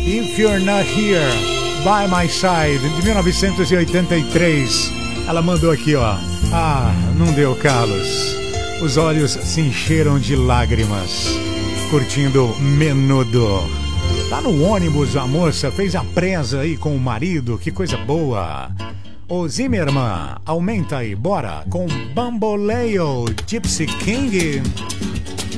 If You're Not Here, By My Side, de 1983. Ela mandou aqui, ó. Ah, não deu, Carlos. Os olhos se encheram de lágrimas, curtindo Menudo. Tá no ônibus, a moça fez a presa aí com o marido, que coisa boa. Ô Zimmerman, aumenta aí, bora, com Bamboleo, Gypsy King.